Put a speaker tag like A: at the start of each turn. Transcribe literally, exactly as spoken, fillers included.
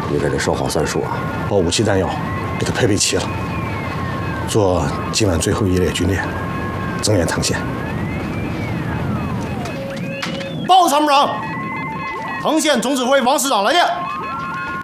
A: 你可得说好算数啊！
B: 把武器弹药给他配备齐了，做今晚最后一列军练，增援唐县。
C: 报参谋长，唐县总指挥王师长来电。